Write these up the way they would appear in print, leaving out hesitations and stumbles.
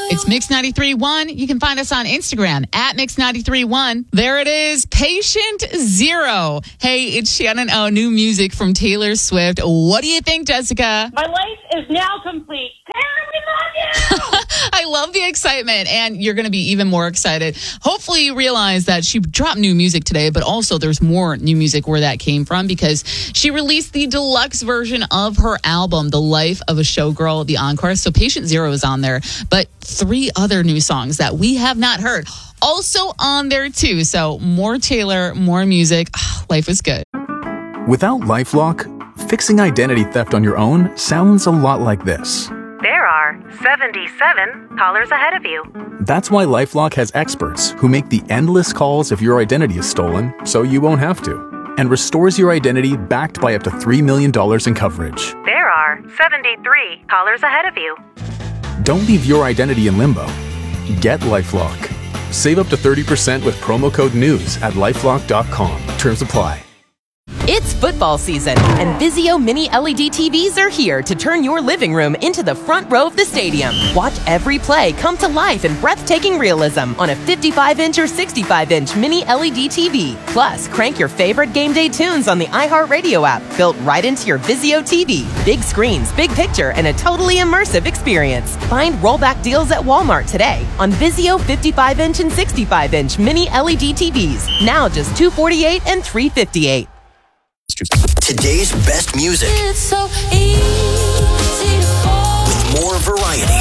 It's Mix 93.1. You can find us on Instagram at Mix 93.1. There it is, Patient Zero. Hey, it's Shannon O, new music from Taylor Swift. What do you think, Jessica? My life is now complete. Taylor, we love you! I love the excitement, and you're going to be even more excited. Hopefully you realize that she dropped new music today, but also there's more new music where that came from because she released the deluxe version of her album, The Life of a Showgirl, the encore. So Patient Zero is on there, but 3 other new songs that we have not heard also on there too. So more Taylor, more music. Life is good. Without LifeLock, fixing identity theft on your own sounds a lot like this. There are 77 callers ahead of you. That's why LifeLock has experts who make the endless calls if your identity is stolen, so you won't have to, and restores your identity backed by up to $3 million in coverage. There are 73 callers ahead of you. Don't leave your identity in limbo. Get LifeLock. Save up to 30% with promo code NEWS at LifeLock.com. Terms apply. It's football season, and Vizio Mini LED TVs are here to turn your living room into the front row of the stadium. Watch every play come to life in breathtaking realism on a 55-inch or 65-inch Mini LED TV. Plus, crank your favorite game day tunes on the iHeartRadio app, built right into your Vizio TV. Big screens, big picture, and a totally immersive experience. Find rollback deals at Walmart today on Vizio 55-inch and 65-inch Mini LED TVs. Now just $248 and $358. Today's best music. It's so easy to fall. With more variety.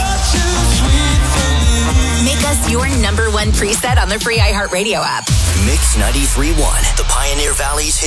Make us your #1 preset on the free iHeartRadio app. Mix 93.1, the Pioneer Valley's hit